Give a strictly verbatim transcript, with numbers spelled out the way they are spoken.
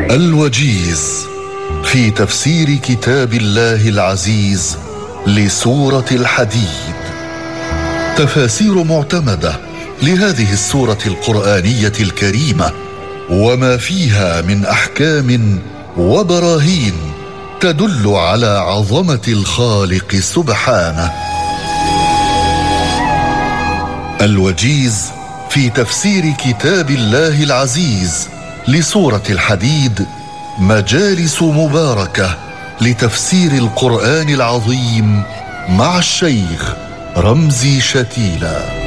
الوجيز في تفسير كتاب الله العزيز لسورة الحديد. تفاسير معتمدة لهذه السورة القرآنية الكريمة وما فيها من أحكام وبراهين تدل على عظمة الخالق سبحانه. الوجيز في تفسير كتاب الله العزيز لسورة الحديد مجالس مباركة لتفسير القرآن العظيم مع الشيخ رمزي شتيلة.